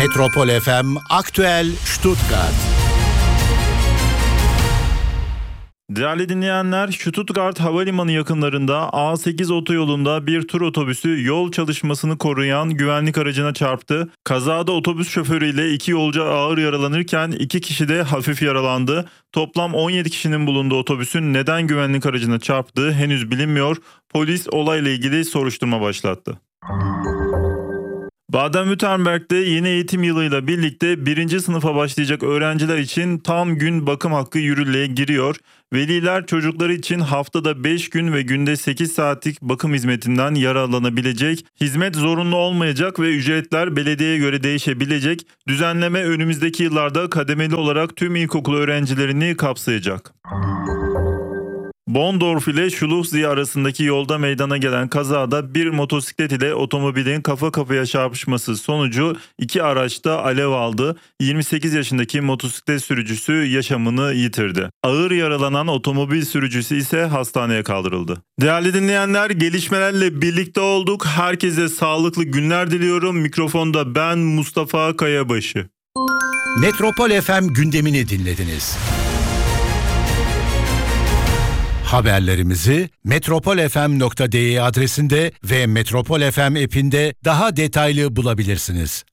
Metropol FM Aktüel Stuttgart. Değerli dinleyenler, Stuttgart Havalimanı yakınlarında A8 otoyolunda bir tur otobüsü yol çalışmasını koruyan güvenlik aracına çarptı. Kazada otobüs şoförüyle 2 yolcu ağır yaralanırken 2 kişi de hafif yaralandı. Toplam 17 kişinin bulunduğu otobüsün neden güvenlik aracına çarptığı henüz bilinmiyor. Polis olayla ilgili soruşturma başlattı. Baden-Württemberg'de yeni eğitim yılıyla birlikte 1. sınıfa başlayacak öğrenciler için tam gün bakım hakkı yürürlüğe giriyor. Veliler çocukları için haftada 5 gün ve günde 8 saatlik bakım hizmetinden yararlanabilecek. Hizmet zorunlu olmayacak ve ücretler belediyeye göre değişebilecek. Düzenleme önümüzdeki yıllarda kademeli olarak tüm ilkokul öğrencilerini kapsayacak. Bonndorf ile Schluchsee arasındaki yolda meydana gelen kazada bir motosiklet ile otomobilin kafa kafaya çarpışması sonucu 2 araçta alev aldı. 28 yaşındaki motosiklet sürücüsü yaşamını yitirdi. Ağır yaralanan otomobil sürücüsü ise hastaneye kaldırıldı. Değerli dinleyenler, gelişmelerle birlikte olduk. Herkese sağlıklı günler diliyorum. Mikrofonda ben Mustafa Kayabaşı. Metropol FM gündemini dinlediniz. Haberlerimizi metropolfm.de adresinde ve Metropol FM app'inde daha detaylı bulabilirsiniz.